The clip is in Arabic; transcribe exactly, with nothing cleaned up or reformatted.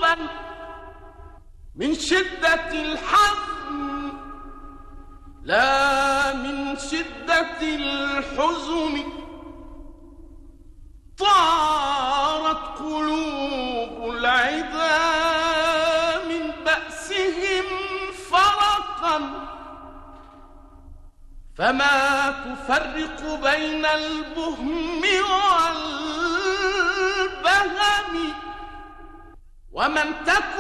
يوما من شدة الحزن لا من شدة الحزن، طارت قلوب العدا من بأسهم فرقا، فما تفرق بين البهم والبهم، ومن تكن